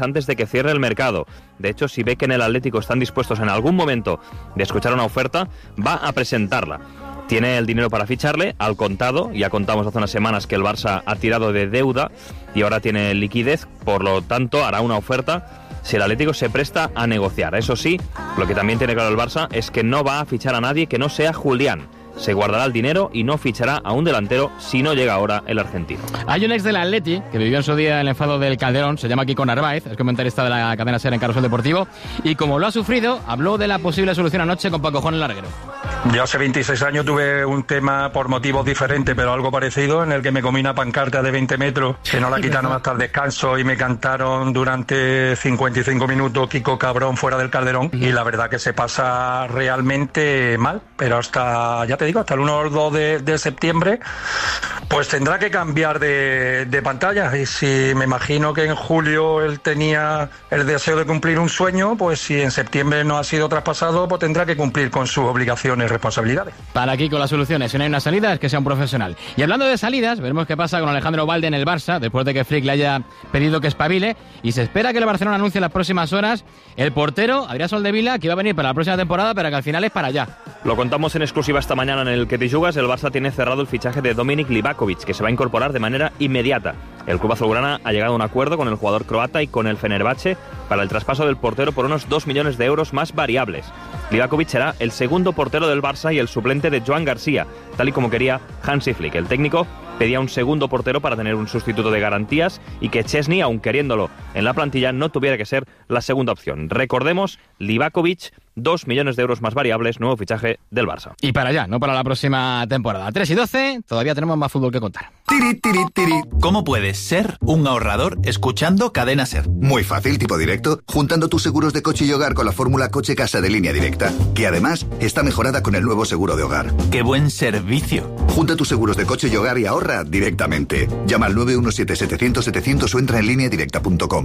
antes de que cierre el mercado. De hecho, si ve que en el Atlético están dispuestos en algún momento de escuchar una oferta, va a presentarla. Tiene el dinero para ficharle al contado. Ya contamos hace unas semanas que el Barça ha tirado de deuda y ahora tiene liquidez, por lo tanto hará una oferta si el Atlético se presta a negociar. Eso sí, lo que también tiene claro el Barça es que no va a fichar a nadie que no sea Julián. Se guardará el dinero y no fichará a un delantero si no llega ahora el argentino. Hay un ex del Atleti que vivió en su día el enfado del Calderón, se llama Kiko Narváez, es comentarista de la cadena SER en Carrusel Deportivo, y como lo ha sufrido, habló de la posible solución anoche con Paco Jón, el larguero. Yo hace 26 años tuve un tema por motivos diferentes, pero algo parecido, en el que me comí una pancarta de 20 metros, que no la quitaron hasta el descanso y me cantaron durante 55 minutos Kiko Cabrón fuera del Calderón, y la verdad que se pasa realmente mal, pero hasta, ya te digo, hasta el 1 o 2 de septiembre, pues tendrá que cambiar de pantalla. Y si me imagino que en julio él tenía el deseo de cumplir un sueño, pues si en septiembre no ha sido traspasado, pues tendrá que cumplir con sus obligaciones y responsabilidades. Para Kiko las soluciones, si no hay una salida, es que sea un profesional. Y hablando de salidas, veremos qué pasa con Alejandro Balde en el Barça, después de que Flick le haya pedido que espabile, y se espera que el Barcelona anuncie en las próximas horas el portero Adrià Soldevila, que iba a venir para la próxima temporada, pero que al final es para allá. Lo contamos en exclusiva esta mañana en el Que Te Jugas. El Barça tiene cerrado el fichaje de Dominik Livakovic, que se va a incorporar de manera inmediata. El club azulgrana ha llegado a un acuerdo con el jugador croata y con el Fenerbahce para el traspaso del portero por unos 2 millones de euros más variables. Livakovic será el segundo portero del Barça y el suplente de Joan García, tal y como quería Hansi Flick. El técnico pedía un segundo portero para tener un sustituto de garantías y que Chesney, aun queriéndolo en la plantilla, no tuviera que ser la segunda opción. Recordemos, Livakovic, 2 millones de euros más variables, nuevo fichaje del Barça. Y para allá, no para la próxima temporada. 3:12, todavía tenemos más fútbol que contar. Tiri, tiri, tiri. ¿Cómo puedes ser un ahorrador escuchando Cadena SER? Muy fácil, tipo directo, juntando tus seguros de coche y hogar con la fórmula Coche-Casa de Línea Directa, que además está mejorada con el nuevo seguro de hogar. ¡Qué buen servicio! Junta tus seguros de coche y hogar y ahorra directamente. Llama al 917-700-700 o entra en lineadirecta.com.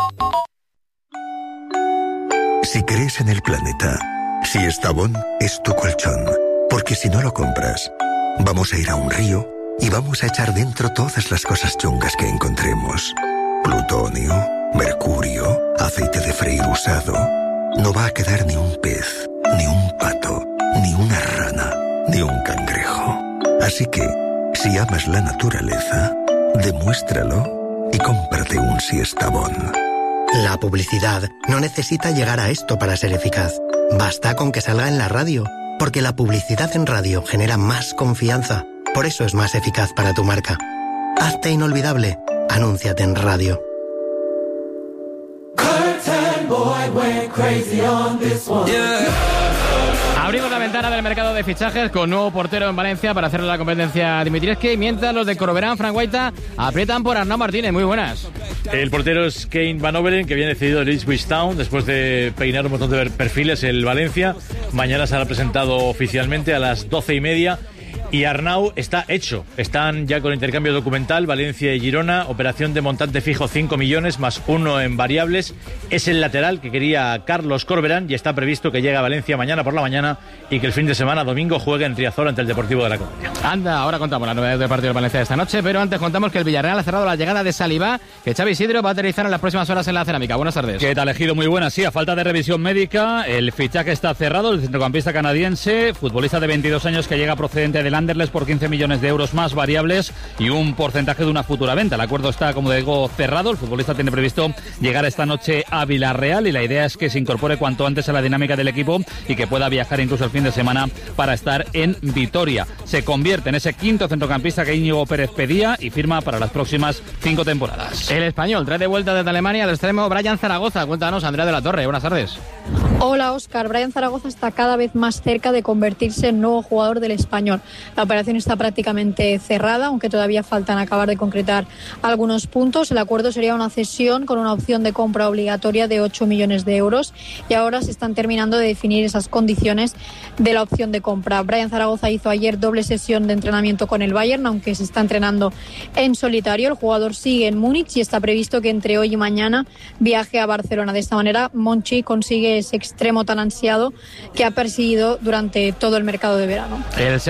Si crees en el planeta, Siestabón es tu colchón. Porque si no lo compras, vamos a ir a un río y vamos a echar dentro todas las cosas chungas que encontremos. Plutonio, mercurio, aceite de freír usado. No va a quedar ni un pez, ni un pato, ni una rana, ni un cangrejo. Así que, si amas la naturaleza, demuéstralo y cómprate un Siestabón. La publicidad no necesita llegar a esto para ser eficaz. Basta con que salga en la radio, porque la publicidad en radio genera más confianza. Por eso es más eficaz para tu marca. Hazte inolvidable. Anúnciate en radio. Abrimos la ventana del mercado de fichajes con nuevo portero en Valencia para hacerle la competencia a Dimitrievski, mientras los de Corberán, Frank Guaita, aprietan por Arnau Martínez. Muy buenas. El portero es Kane Van Overen, que viene cedido del Ipswich Town después de peinar un montón de perfiles el Valencia. Mañana será presentado oficialmente a las 12:30. Y Arnau está hecho. Están ya con intercambio documental, Valencia y Girona, operación de montante fijo 5 millones más 1 en variables. Es el lateral que quería Carlos Corberán y está previsto que llegue a Valencia mañana por la mañana y que el fin de semana, domingo, juegue en Riazor ante el Deportivo de La Coruña. Anda, ahora contamos las novedades del partido del Valencia de esta noche, pero antes contamos que el Villarreal ha cerrado la llegada de Salivá, que Xavi Isidro va a aterrizar en las próximas horas en la Cerámica. Buenas tardes. ¿Qué tal, Ejido? Muy buenas. Sí, a falta de revisión médica, el fichaje está cerrado. El centrocampista canadiense, futbolista de 22 años que llega procedente del Anderlecht por 15 millones de euros más variables y un porcentaje de una futura venta. El acuerdo está, como digo, cerrado. El futbolista tiene previsto llegar esta noche a Villarreal y la idea es que se incorpore cuanto antes a la dinámica del equipo y que pueda viajar incluso el fin de semana para estar en Vitoria. Se convierte en ese quinto centrocampista que Íñigo Pérez pedía y firma para las próximas 5 temporadas. El español trae de vuelta desde Alemania al extremo Brian Zaragoza. Cuéntanos, Andrea de la Torre. Buenas tardes. Hola, Óscar. Brian Zaragoza está cada vez más cerca de convertirse en nuevo jugador del Español. La operación está prácticamente cerrada, aunque todavía faltan acabar de concretar algunos puntos. El acuerdo sería una cesión con una opción de compra obligatoria de 8 millones de euros y ahora se están terminando de definir esas condiciones de la opción de compra. Brian Zaragoza hizo ayer doble sesión de entrenamiento con el Bayern, aunque se está entrenando en solitario. El jugador sigue en Múnich y está previsto que entre hoy y mañana viaje a Barcelona. De esta manera, Monchi consigue ese extremo tan ansiado que ha perseguido durante todo el mercado de verano. El sexto fichaje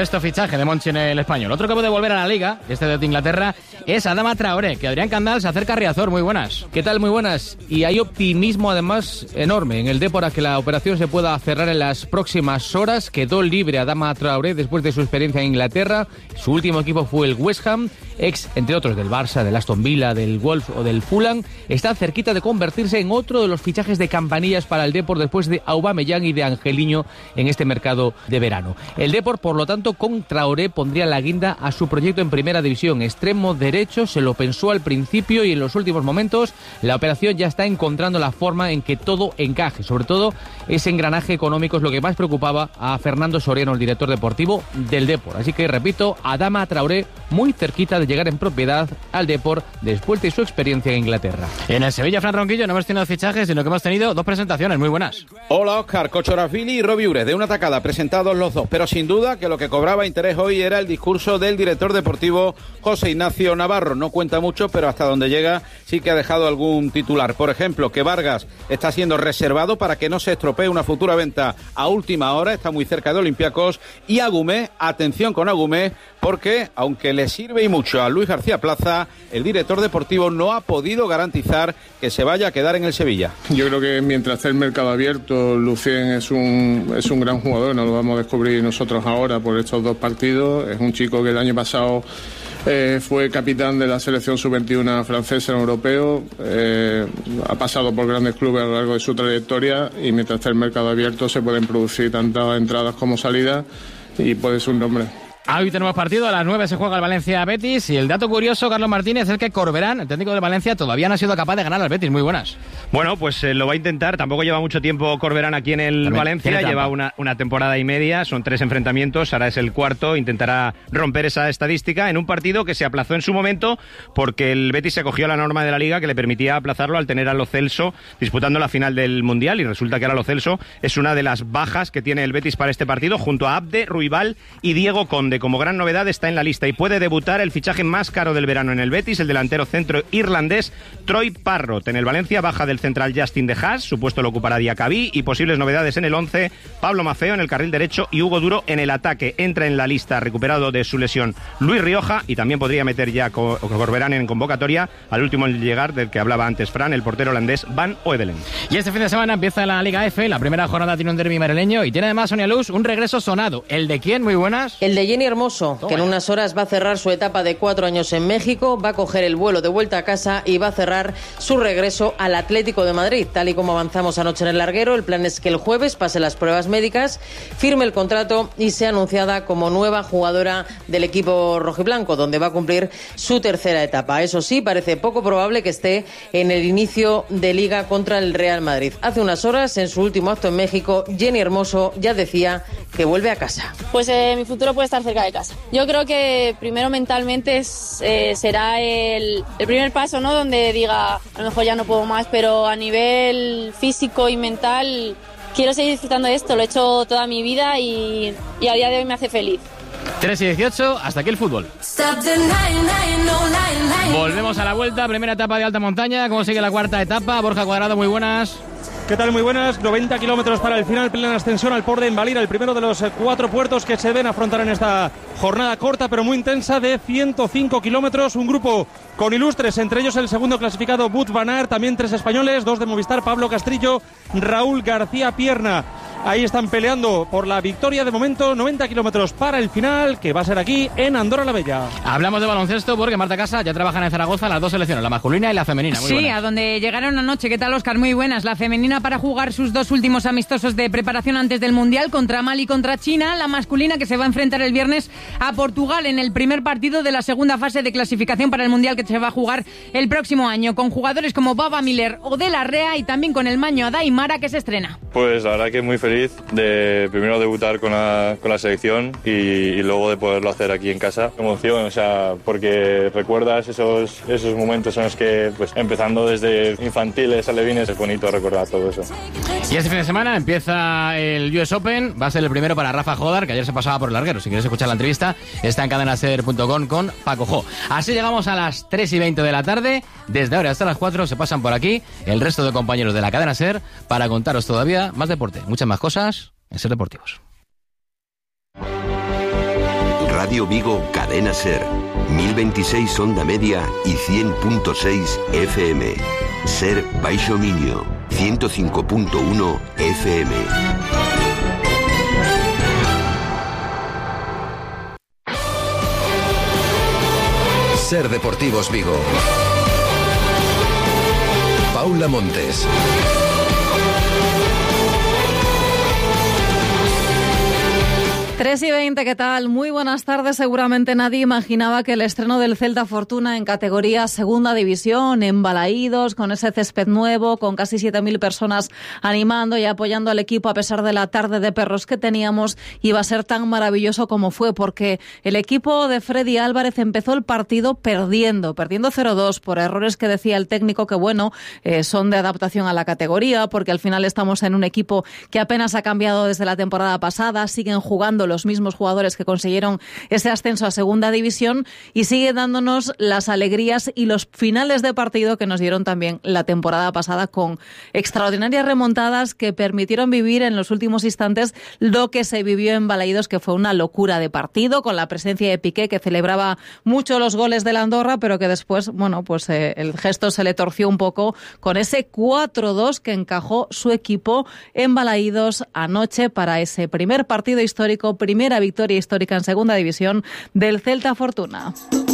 fichaje de Monchi en el Español. Otro que puede volver a la Liga, este de Inglaterra, es Adama Traoré, que Adrián Candal se acerca a Riazor. Muy buenas. ¿Qué tal? Muy buenas. Y hay optimismo además enorme en el Depor a que la operación se pueda cerrar en las próximas horas. Quedó libre Adama Traoré después de su experiencia en Inglaterra. Su último equipo fue el West Ham, ex, entre otros, del Barça, del Aston Villa, del Wolves o del Fulham. Está cerquita de convertirse en otro de los fichajes de campanillas para el Depor después de Aubameyang y de Angeliño en este mercado de verano. El Depor, por lo tanto, con Traoré pondría la guinda a su proyecto en Primera División. Extremo derecho, se lo pensó al principio y en los últimos momentos la operación ya está encontrando la forma en que todo encaje. Sobre todo ese engranaje económico es lo que más preocupaba a Fernando Soriano, el director deportivo del Depor. Así que, repito, Adama Traoré muy cerquita de llegar en propiedad al Depor después de su experiencia en Inglaterra. En el Sevilla, Fran Ronquillo, no hemos tenido fichajes, sino que hemos tenido dos presentaciones muy buenas. Hola, Óscar, Kochorashvili y Robbie Ures, de una tacada, presentados los dos. Pero sin duda que lo que cobraba interés hoy era el discurso del director deportivo José Ignacio Navarro. No cuenta mucho, pero hasta donde llega sí que ha dejado algún titular. Por ejemplo, que Vargas está siendo reservado para que no se estropee una futura venta a última hora, está muy cerca de Olympiacos. Y Agumé, atención con Agumé, porque aunque le sirve y mucho a Luis García Plaza, el director deportivo no ha podido garantizar que se vaya a quedar en el Sevilla. Yo creo que mientras esté el mercado abierto, Lucien es un gran jugador, no lo vamos a descubrir nosotros ahora por estos dos partidos. Es un chico que el año pasado fue capitán de la selección sub-21 francesa en europeo, ha pasado por grandes clubes a lo largo de su trayectoria y mientras esté el mercado abierto se pueden producir tantas entradas como salidas y puede ser un nombre. Hoy tenemos partido, a las 9 se juega el Valencia-Betis y el dato curioso, Carlos Martínez, es que Corberán, el técnico de Valencia, todavía no ha sido capaz de ganar al Betis. Muy buenas. Bueno, pues lo va a intentar. Tampoco lleva mucho tiempo Corberán aquí en el Valencia, lleva una temporada y media, son 3 enfrentamientos, ahora es el cuarto, intentará romper esa estadística en un partido que se aplazó en su momento porque el Betis se acogió a la norma de la Liga que le permitía aplazarlo al tener a Lo Celso disputando la final del Mundial y resulta que ahora Lo Celso es una de las bajas que tiene el Betis para este partido junto a Abde, Ruibal y Diego Conde. Como gran novedad está en la lista y puede debutar el fichaje más caro del verano en el Betis, el delantero centro irlandés Troy Parrott. En el Valencia baja del central Justin De Haas, su puesto lo ocupará Diacabí y posibles novedades en el 11, Pablo Maffeo en el carril derecho y Hugo Duro en el ataque. Entra en la lista recuperado de su lesión Luis Rioja y también podría meter ya Corberán en convocatoria al último en llegar del que hablaba antes Fran, el portero holandés Van Oedelen. Y este fin de semana empieza la Liga F, la primera jornada tiene un derbi madrileño y tiene además, Sonia Luz, un regreso sonado. ¿El de quién? Muy buenas. El de Jenny Hermoso, que en unas horas va a cerrar su etapa de 4 años en México, va a coger el vuelo de vuelta a casa y va a cerrar su regreso al Atlético de Madrid. Tal y como avanzamos anoche en el larguero, el plan es que el jueves pase las pruebas médicas, firme el contrato y sea anunciada como nueva jugadora del equipo rojiblanco, donde va a cumplir su tercera etapa. Eso sí, parece poco probable que esté en el inicio de Liga contra el Real Madrid. Hace unas horas, en su último acto en México, Jenny Hermoso ya decía que vuelve a casa. Pues mi futuro puede estar cerca de casa. Yo creo que primero mentalmente será el primer paso, ¿no? Donde diga, a lo mejor ya no puedo más, pero a nivel físico y mental quiero seguir disfrutando de esto. Lo he hecho toda mi vida y a día de hoy me hace feliz. 3:18, hasta aquí el fútbol. Volvemos a la vuelta, primera etapa de alta montaña. ¿Cómo sigue la cuarta etapa? Borja Cuadrado, muy buenas. ¿Qué tal? Muy buenas. 90 kilómetros para el final, plena ascensión al Port de Invalira, el primero de los 4 puertos que se deben afrontar en esta jornada corta pero muy intensa de 105 kilómetros. Un grupo con ilustres, entre ellos el segundo clasificado Wout van Aert, también 3 españoles, 2 de Movistar, Pablo Castrillo, Raúl García Pierna. Ahí están peleando por la victoria de momento. 90 kilómetros para el final, que va a ser aquí en Andorra la Bella. Hablamos de baloncesto porque Marta Casa ya trabajan en Zaragoza las dos selecciones, la masculina y la femenina. Muy buenas. A donde llegaron anoche. ¿Qué tal, Óscar? Muy buenas. La femenina para jugar sus 2 últimos amistosos de preparación antes del Mundial contra Mali y contra China. La masculina que se va a enfrentar el viernes a Portugal en el primer partido de la segunda fase de clasificación para el Mundial que se va a jugar el próximo año, con jugadores como Baba Miller o De La Rea y también con el maño Adaimara que se estrena. Pues la verdad que muy feliz de primero debutar con la selección y luego de poderlo hacer aquí en casa. Emoción, o sea, porque recuerdas esos momentos en los que, pues, empezando desde infantiles, alevines, es bonito recordar todo eso. Y este fin de semana empieza el US Open, va a ser el primero para Rafa Jodar, que ayer se pasaba por el larguero. Si quieres escuchar la entrevista, está en cadenaser.com con Paco Jo. Así llegamos a las 3:20 de la tarde. Desde ahora hasta las 4 se pasan por aquí el resto de compañeros de la cadena SER para contaros todavía más deporte, muchas más cosas en SER Deportivos. Radio Vigo Cadena Ser, 1026 onda media y 100.6 FM. Ser Baixo Miño, 105.1 FM. Ser Deportivos Vigo. Paula Montes. 3:20, ¿qué tal? Muy buenas tardes. Seguramente nadie imaginaba que el estreno del Celta Fortuna en categoría Segunda División, en Balaídos, con ese césped nuevo, con casi 7.000 personas animando y apoyando al equipo a pesar de la tarde de perros que teníamos, iba a ser tan maravilloso como fue, porque el equipo de Freddy Álvarez empezó el partido perdiendo 0-2 por errores que decía el técnico que, bueno, son de adaptación a la categoría, porque al final estamos en un equipo que apenas ha cambiado desde la temporada pasada, siguen jugando los mismos jugadores que consiguieron ese ascenso a Segunda División y sigue dándonos las alegrías y los finales de partido que nos dieron también la temporada pasada, con extraordinarias remontadas que permitieron vivir en los últimos instantes lo que se vivió en Balaídos, que fue una locura de partido, con la presencia de Piqué, que celebraba mucho los goles de la Andorra, pero que después, bueno, pues el gesto se le torció un poco con ese 4-2 que encajó su equipo en Balaídos anoche para ese primer partido histórico, primera victoria histórica en Segunda División del Celta Fortuna.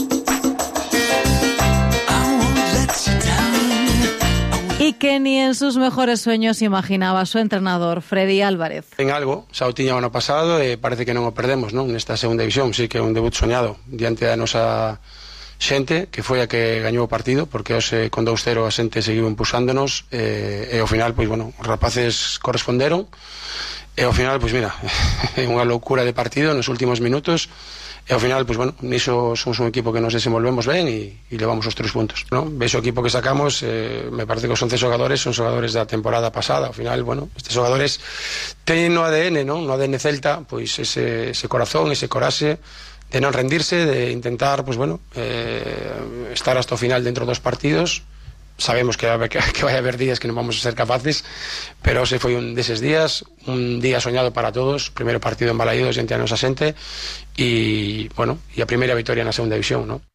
Y que ni en sus mejores sueños imaginaba su entrenador, Freddy Álvarez. En algo, xa o tiña o ano pasado e parece que non o perdemos, non? Nesta Segunda División, sí que é un debut soñado diante da nosa xente, que foi a que gañou o partido, porque hoxe con 2-0 a xente seguiu impulsándonos e ao final, pois, bueno, os rapaces corresponderon. E ao final, pois mira, é unha loucura de partido nos últimos minutos. E ao final, pois bueno, niso somos un equipo que nos desenvolvemos ben e levamos os 3 puntos, non? Ves o equipo que sacamos, me parece que os 11 xogadores son xogadores da temporada pasada. Ao final, bueno, estes xogadores teñen no ADN, non? No ADN Celta, pois ese corazón, ese coraxe de non rendirse, de intentar, pois bueno, estar hasta o final dentro dos partidos. Sabemos que vai haber días que non vamos a ser capaces, pero ese foi un deses días, un día soñado para todos. Primeiro partido en Balaídos diante a nosa xente e, bueno, e a primeira victoria na Segunda División, non?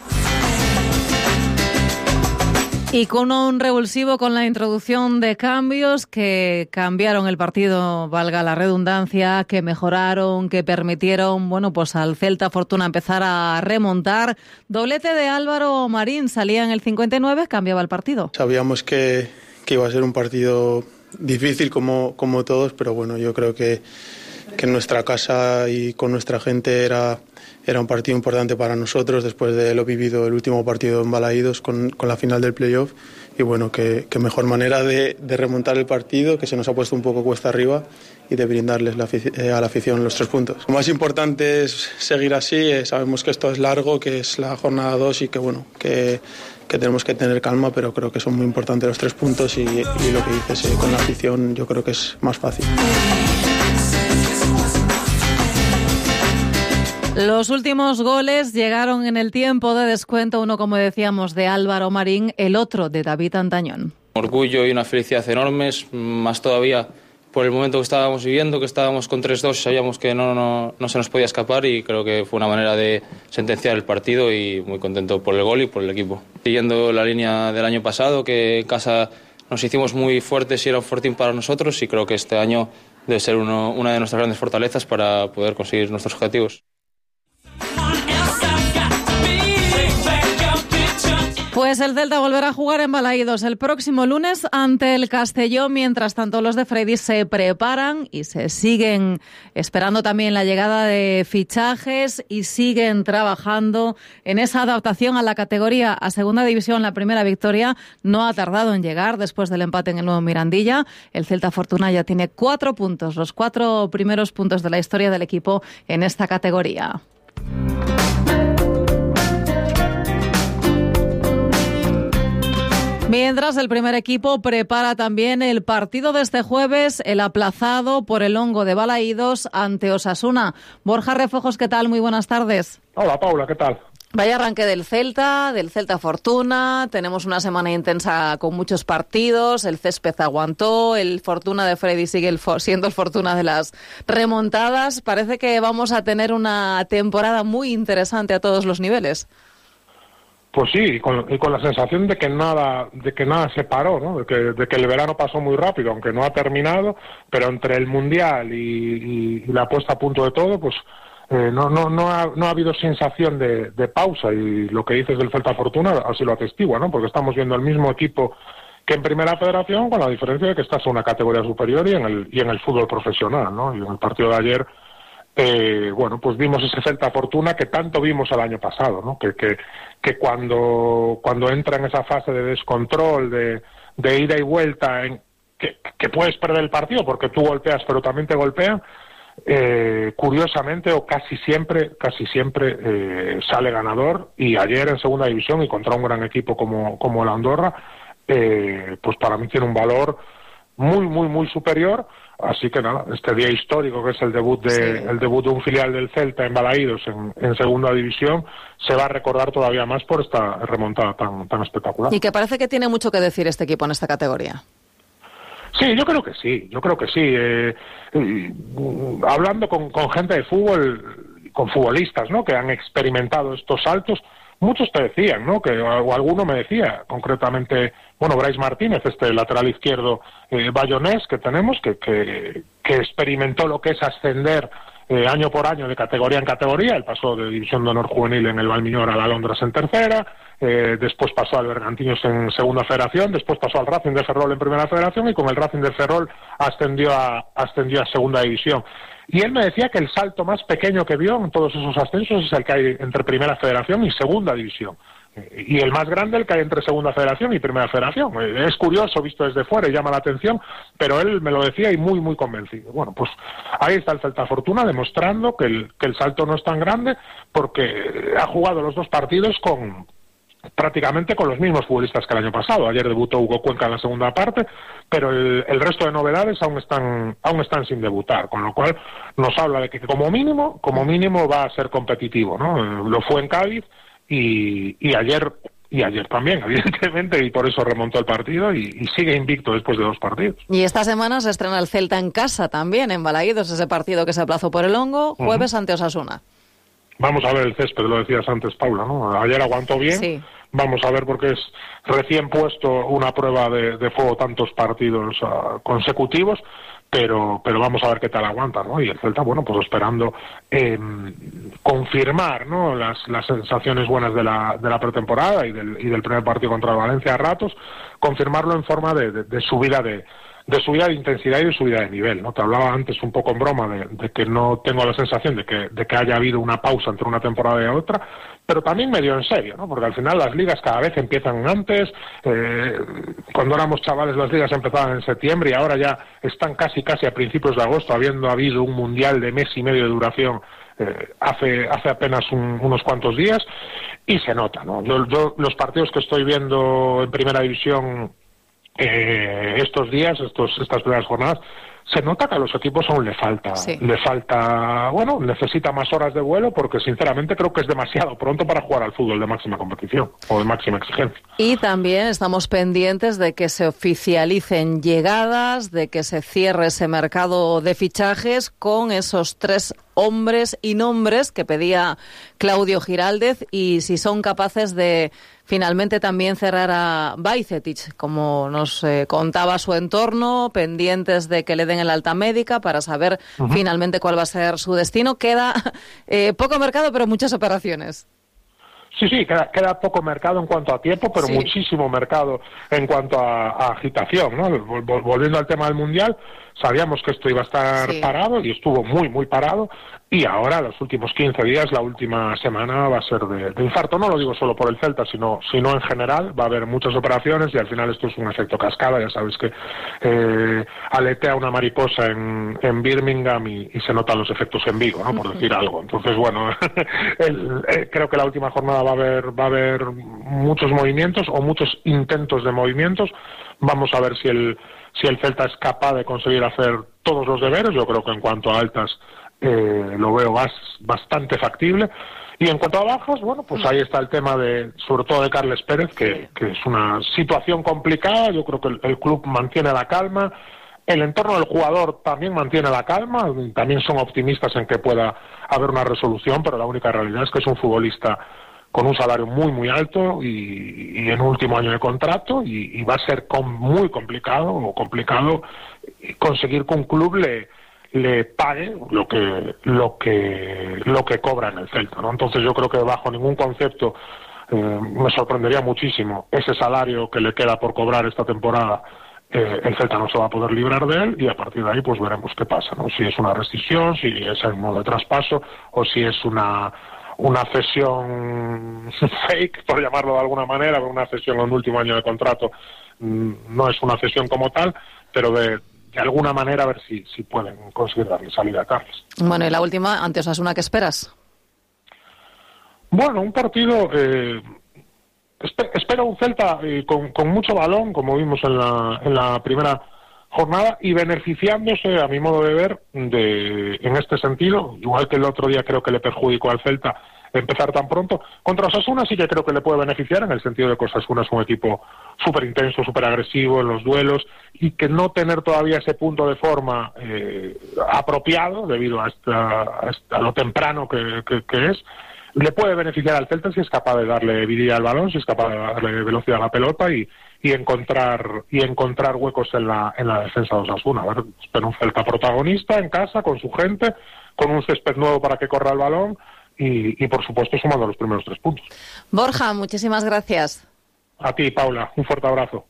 Y con un revulsivo con la introducción de cambios que cambiaron el partido, valga la redundancia, que mejoraron, que permitieron, bueno, pues al Celta Fortuna empezar a remontar. Doblete de Álvaro Marín, salía en el 59, cambiaba el partido. Sabíamos que iba a ser un partido difícil como todos, pero bueno, yo creo que en nuestra casa y con nuestra gente era un partido importante para nosotros después de lo vivido el último partido en Balaídos con la final del playoff. Y bueno, que mejor manera de remontar el partido, que se nos ha puesto un poco cuesta arriba, y de brindarles a la afición los 3 puntos. Lo más importante es seguir así. Sabemos que esto es largo, que es la jornada 2 y que bueno, que tenemos que tener calma, pero creo que son muy importantes los 3 puntos y lo que dices con la afición yo creo que es más fácil. Los últimos goles llegaron en el tiempo de descuento, uno, como decíamos, de Álvaro Marín, el otro de David Antañón. Orgullo y una felicidad enormes, más todavía por el momento que estábamos viviendo, que estábamos con 3-2, sabíamos que no se nos podía escapar y creo que fue una manera de sentenciar el partido y muy contento por el gol y por el equipo. Siguiendo la línea del año pasado, que en casa nos hicimos muy fuertes y era un fortín para nosotros, y creo que este año debe ser una de nuestras grandes fortalezas para poder conseguir nuestros objetivos. Pues el Celta volverá a jugar en Balaídos el próximo lunes ante el Castellón. Mientras tanto, los de Freddy se preparan y se siguen esperando también la llegada de fichajes y siguen trabajando en esa adaptación a la categoría a Segunda División. La primera victoria no ha tardado en llegar después del empate en el Nuevo Mirandilla. El Celta Fortuna ya tiene 4 puntos, los 4 primeros puntos de la historia del equipo en esta categoría. Mientras, el primer equipo prepara también el partido de este jueves, el aplazado por el hongo de Balaídos ante Osasuna. Borja Refojos, ¿qué tal? Muy buenas tardes. Hola, Paula, ¿qué tal? Vaya arranque del Celta Fortuna, tenemos una semana intensa con muchos partidos, el césped aguantó, el Fortuna de Freddy sigue siendo el Fortuna de las remontadas. Parece que vamos a tener una temporada muy interesante a todos los niveles. Pues sí, y con la sensación de que nada se paró, ¿no? De que el verano pasó muy rápido, aunque no ha terminado, pero entre el Mundial y la puesta a punto de todo, pues no ha habido sensación de pausa, y lo que dices del Celta Fortuna así lo atestigua, ¿no? Porque estamos viendo el mismo equipo que en Primera Federación, con la diferencia de que estás en una categoría superior y en el fútbol profesional, ¿no? Y en el partido de ayer, pues vimos ese Celta Fortuna que tanto vimos el año pasado, ¿no? Que cuando entra en esa fase de descontrol, de ida y vuelta, que puedes perder el partido porque tú golpeas pero también te golpean, curiosamente o casi siempre sale ganador, y ayer en segunda división y contra un gran equipo como la Andorra, pues para mí tiene un valor muy superior. Así que nada, este día histórico que es el debut de un filial del Celta en Balaídos en segunda división se va a recordar todavía más por esta remontada tan espectacular. Y que parece que tiene mucho que decir este equipo en esta categoría. Sí, yo creo que sí. Hablando con gente de fútbol, con futbolistas, ¿no? Que han experimentado estos saltos, muchos te decían, ¿no? O alguno me decía, concretamente, Brais Martínez, este lateral izquierdo bayonés que tenemos, que experimentó lo que es ascender año por año de categoría en categoría. Él pasó de División de Honor Juvenil en el Valmiñor a la Londres en tercera, después pasó al Bergantiños en segunda federación, después pasó al Racing de Ferrol en primera federación, y con el Racing de Ferrol ascendió a segunda división. Y él me decía que el salto más pequeño que vio en todos esos ascensos es el que hay entre primera federación y segunda división. Y el más grande el que hay entre segunda federación y primera federación. Es curioso visto desde fuera y llama la atención, pero él me lo decía y muy convencido. Bueno, pues ahí está el Celta Fortuna demostrando que el salto no es tan grande, porque ha jugado los dos partidos prácticamente con los mismos futbolistas que el año pasado. Ayer debutó Hugo Cuenca en la segunda parte, pero el resto de novedades aún están sin debutar, con lo cual nos habla de que como mínimo va a ser competitivo, ¿no? Lo fue en Cádiz y ayer también, evidentemente, y por eso remontó el partido y sigue invicto después de 2 partidos. Y esta semana se estrena el Celta en casa también, en Balaídos, ese partido que se aplazó por el hongo, jueves ante Osasuna. Vamos a ver el césped, lo decías antes, Paula, ¿no? Ayer aguantó bien. Sí. Vamos a ver, porque es recién puesto una prueba de fuego tantos partidos consecutivos, pero vamos a ver qué tal aguanta, ¿no? Y el Celta, pues esperando confirmar, ¿no? Las sensaciones buenas de la pretemporada y del primer partido contra Valencia a ratos, confirmarlo en forma de subida de subida de intensidad y de subida de nivel, ¿no? Te hablaba antes un poco en broma de que no tengo la sensación de que haya habido una pausa entre una temporada y otra, pero también medio en serio, ¿no? Porque al final las ligas cada vez empiezan antes. Cuando éramos chavales las ligas empezaban en septiembre y ahora ya están casi a principios de agosto, habiendo habido un mundial de mes y medio de duración hace apenas unos cuantos días, y se nota, ¿no? Yo los partidos que estoy viendo en primera división estos días, estas primeras jornadas, se nota que a los equipos aún le falta, necesita más horas de vuelo, porque sinceramente creo que es demasiado pronto para jugar al fútbol de máxima competición o de máxima exigencia. Y también estamos pendientes de que se oficialicen llegadas, de que se cierre ese mercado de fichajes con esos 3 hombres y nombres que pedía Claudio Giraldez, y si son capaces de finalmente también cerrar a Bajcetic, como nos contaba su entorno, pendientes de que le den el alta médica para saber finalmente cuál va a ser su destino. Queda poco mercado, pero muchas operaciones. Sí, queda poco mercado en cuanto a tiempo, pero muchísimo mercado en cuanto a agitación, ¿no? Volviendo al tema del Mundial, sabíamos que esto iba a estar parado, y estuvo muy parado, y ahora los últimos 15 días, la última semana va a ser de infarto. No lo digo solo por el Celta, sino en general. Va a haber muchas operaciones y al final esto es un efecto cascada. Ya sabes que aletea una mariposa en Birmingham y se notan los efectos en Vigo, ¿no? Por decir algo. Entonces, creo que la última jornada va a haber muchos movimientos o muchos intentos de movimientos. Vamos a ver si el Celta es capaz de conseguir hacer todos los deberes. Yo creo que en cuanto a altas lo veo bastante factible, Y en cuanto a bajas, bueno, pues ahí está el tema sobre todo de Carles Pérez, que es una situación complicada. Yo creo que el club mantiene la calma, el entorno del jugador también mantiene la calma, también son optimistas en que pueda haber una resolución, pero la única realidad es que es un futbolista con un salario muy, muy alto y en último año de contrato, y va a ser muy complicado conseguir que un club le pague lo que cobra en el Celta, ¿no? Entonces yo creo que bajo ningún concepto me sorprendería muchísimo ese salario que le queda por cobrar esta temporada. El Celta no se va a poder librar de él, y a partir de ahí pues veremos qué pasa, ¿no? Si es una rescisión, si es el modo de traspaso, o si es una cesión fake, por llamarlo de alguna manera, una cesión en el último año de contrato. No es una cesión como tal, pero de alguna manera a ver si pueden conseguir darle salida a Carles. Bueno, y la última, ante Osasuna, ¿qué esperas? Bueno, un partido... espero un Celta con mucho balón, como vimos en la primera jornada, y beneficiándose, a mi modo de ver, en este sentido, igual que el otro día creo que le perjudicó al Celta empezar tan pronto. Contra Osasuna sí que creo que le puede beneficiar, en el sentido de que Osasuna es un equipo súper intenso, súper agresivo en los duelos, y que no tener todavía ese punto de forma apropiado, debido a lo temprano que es, le puede beneficiar al Celta si es capaz de darle vidilla al balón, si es capaz de darle velocidad a la pelota y encontrar huecos en la defensa de Osasuna. A ver, espero un Celta protagonista en casa, con su gente, con un césped nuevo para que corra el balón y por supuesto sumando los primeros 3 puntos. Borja, muchísimas gracias. A ti, Paula, un fuerte abrazo.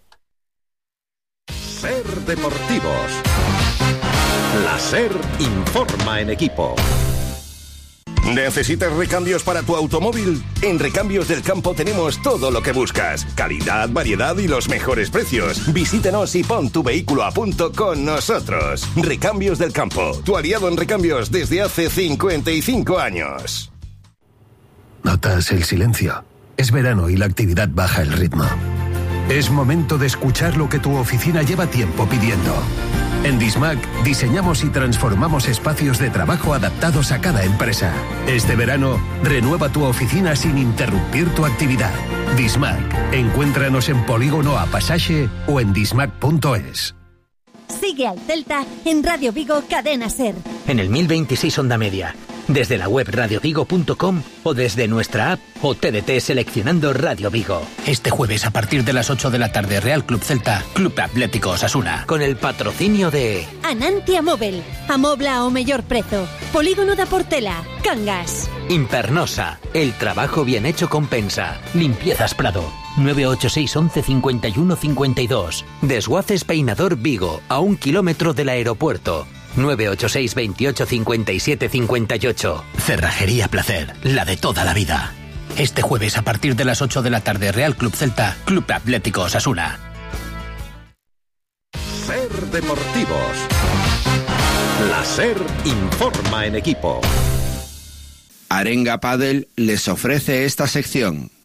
Ser Deportivos. La SER informa en equipo. ¿Necesitas recambios para tu automóvil? En Recambios del Campo tenemos todo lo que buscas. Calidad, variedad y los mejores precios. Visítanos y pon tu vehículo a punto con nosotros. Recambios del Campo, tu aliado en recambios desde hace 55 años. ¿Notas el silencio? Es verano y la actividad baja el ritmo. Es momento de escuchar lo que tu oficina lleva tiempo pidiendo. En Dismac diseñamos y transformamos espacios de trabajo adaptados a cada empresa. Este verano, renueva tu oficina sin interrumpir tu actividad. Dismac. Encuéntranos en Polígono A Pasaje o en dismac.es. Sigue al Celta en Radio Vigo Cadena SER. En el 1026 Onda Media, desde la web radiovigo.com o desde nuestra app o TDT seleccionando Radio Vigo. Este jueves a partir de las 8 de la tarde, Real Club Celta, Club Atlético Osasuna. Con el patrocinio de Anantia Móvil, amobla ao mellor prezo. Polígono da Portela, Cangas. Impernosa, el trabajo bien hecho compensa. Limpiezas Prado, 986 11 51 52. Desguaces Peinador Vigo, a 1 kilómetro del aeropuerto. 986 28 57 58. Cerrajería Placer, la de toda la vida. Este jueves a partir de las 8 de la tarde, Real Club Celta, Club Atlético Osasuna. Ser Deportivos. La SER informa en equipo. Arenga Padel les ofrece esta sección.